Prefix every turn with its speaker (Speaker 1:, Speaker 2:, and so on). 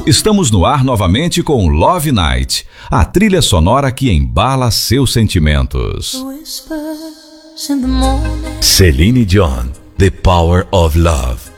Speaker 1: Estamos no ar novamente com Love Night, a trilha sonora que embala seus sentimentos. Celine Dion, The Power of Love.